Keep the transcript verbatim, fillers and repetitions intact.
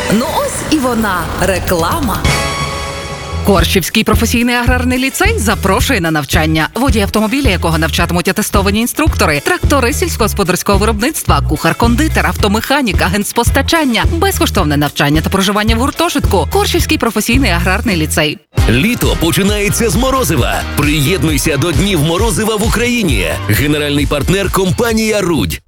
Ну ось і вона, реклама. Корщівський професійний аграрний ліцей запрошує на навчання. Водій автомобіля, якого навчатимуть атестовані інструктори, трактори сільськогосподарського виробництва, кухар-кондитер, автомеханік, агент з постачання, безкоштовне навчання та проживання в гуртожитку. Корщівський професійний аграрний ліцей. Літо починається з Морозива. Приєднуйся до Днів Морозива в Україні. Генеральний партнер – компанія «Рудь».